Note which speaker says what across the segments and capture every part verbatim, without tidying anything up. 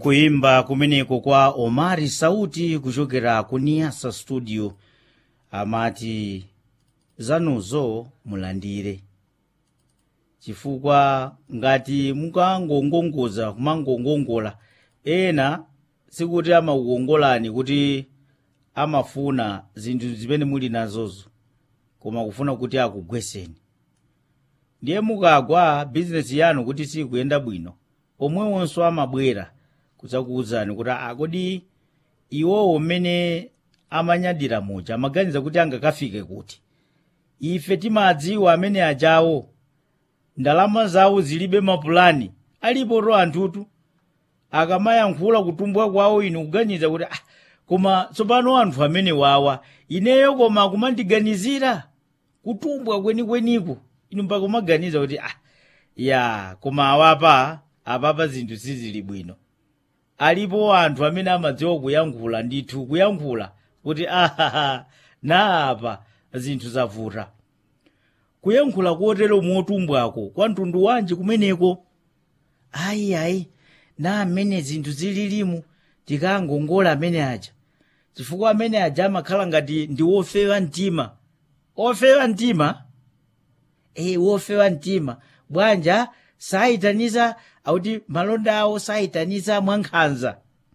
Speaker 1: kuimba kumeneko kwa Omari Sauti kuchokera ku Niasa Studio amati zanuzo mulandire chifukwa ngati mukangongongoza kumangongongola ena sikuti amakukongolani kuti amafuna zinthu zimene muli nazozo koma kufuna kuti akugweseni ndiye mukagwa business yanu kuti sikuyenda bwino omwewonso amabwera kudzakuwuzani kuti akodi iwowo mmene amanyadira muja amaganiza kuti angakafike kuti ife timadziwa amene ajawo ndalama zawo zilibe mapulani alipo to anthutu akamayankhula kutumbwa kwawo inu kuganiza kuti ah, koma tsopano anthu amene wawa ineyo koma kumandiganizira kutumbwa kwenikweniko inu mpaka kumaganiza kuti ah, ya koma awapa apapa zinthu sizili bwino alipo anthu amene amadziwa kuyankhula ndithu kuyankhula kuti ahaha naapa zinthu zavuta kuyankhula kotero motumbwako kwa mtundu wanji kumeneko ayi ayi na amene zinthu zililimu tikangongola amene aja chifukwa amene aja amakhala ngati ndi wofewa mtima ofewa mtima eh wofewa mtima bwanja saitaniza auti malonda awo saitaniza mwankhanza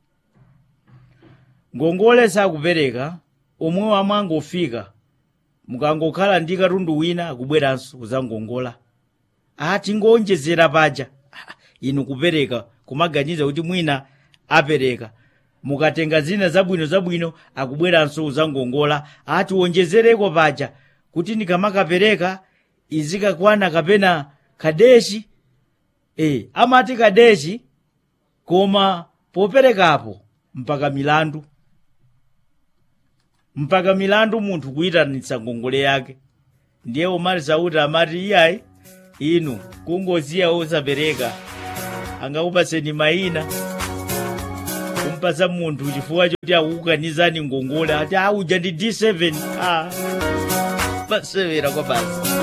Speaker 1: ngongole sakupereka omwe wamangofika mukangokhala ndi katundu wina akubweranso kuzangongola ati ngonjezera paja inu kupereka kumaganiza kuti mwina apereka mukatenga zina zabwino zabwino akubweranso kuzangongola ati wonjezereko paja kuti ndikamakapereka izikakwana kapena kadeshi eh amati kadeshi koma poperekapo mpaka milandu mpaka milandu munthu kuyitanitsa ngongole yake ndiye Omari Sauti amati iyayi inu kungoziya osapereka angakupaseni mayina kumpasa munthu chifukwa choti akukukanizani ngongole ati auja ndi D seven ah pasewera kwa basi